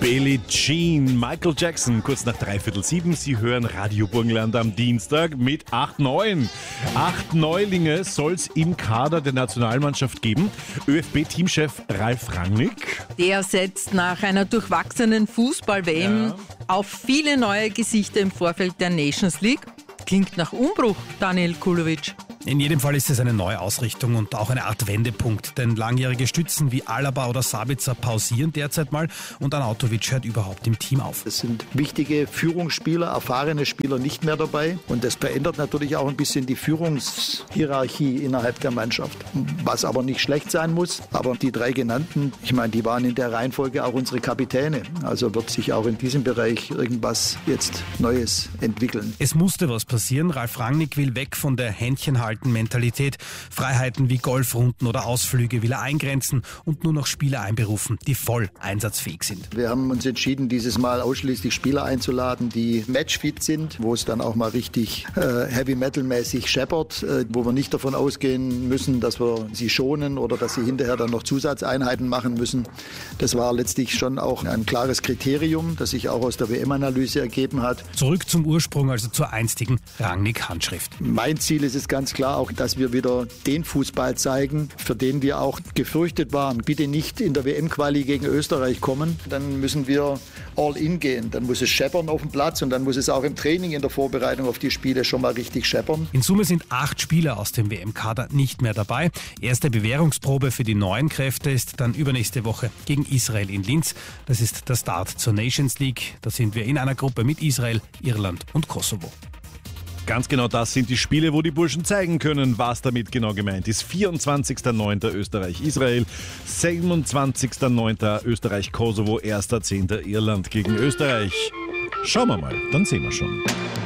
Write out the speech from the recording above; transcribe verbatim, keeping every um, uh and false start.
Billie Jean, Michael Jackson, kurz nach dreiviertel sieben. Sie hören Radio Burgenland am Dienstag mit acht neun. Acht Neulinge soll es im Kader der Nationalmannschaft geben. ÖFB-Teamchef Ralf Rangnick. Der setzt nach einer durchwachsenen Fußball-W M Ja. auf viele neue Gesichter im Vorfeld der Nations League. Klingt nach Umbruch, Daniel Kulovic. In jedem Fall ist es eine Neuausrichtung und auch eine Art Wendepunkt, denn langjährige Stützen wie Alaba oder Sabitzer pausieren derzeit mal und Arnautovic hört überhaupt im Team auf. Es sind wichtige Führungsspieler, erfahrene Spieler nicht mehr dabei und das verändert natürlich auch ein bisschen die Führungshierarchie innerhalb der Mannschaft, was aber nicht schlecht sein muss. Aber die drei genannten, ich meine, die waren in der Reihenfolge auch unsere Kapitäne, also wird sich auch in diesem Bereich irgendwas jetzt Neues entwickeln. Es musste was passieren. Ralf Rangnick will weg von der Händchenhalten-Mentalität. Freiheiten wie Golfrunden oder Ausflüge will er eingrenzen und nur noch Spieler einberufen, die voll einsatzfähig sind. Wir haben uns entschieden, dieses Mal ausschließlich Spieler einzuladen, die matchfit sind, wo es dann auch mal richtig äh, Heavy-Metal-mäßig scheppert, äh, wo wir nicht davon ausgehen müssen, dass wir sie schonen oder dass sie hinterher dann noch Zusatzeinheiten machen müssen. Das war letztlich schon auch ein klares Kriterium, das sich auch aus der W M-Analyse ergeben hat. Zurück zum Ursprung, also zur einstigen Rangnick-Handschrift. Mein Ziel ist es ganz klar auch, dass wir wieder den Fußball zeigen, für den wir auch gefürchtet waren. Bitte nicht in der W M-Quali gegen Österreich kommen, dann müssen wir all in gehen. Dann muss es scheppern auf dem Platz und dann muss es auch im Training in der Vorbereitung auf die Spiele schon mal richtig scheppern. In Summe sind acht Spieler aus dem W M-Kader nicht mehr dabei. Erste Bewährungsprobe für die neuen Kräfte ist dann übernächste Woche gegen Israel in Linz. Das ist der Start zur Nations League. Da sind wir in einer Gruppe mit Israel, Irland und Kosovo. Ganz genau, das sind die Spiele, wo die Burschen zeigen können, was damit genau gemeint ist. vierundzwanzigster neunter Österreich-Israel, siebenundzwanzigster neunter Österreich-Kosovo, erster zehnter Irland gegen Österreich. Schauen wir mal, dann sehen wir schon.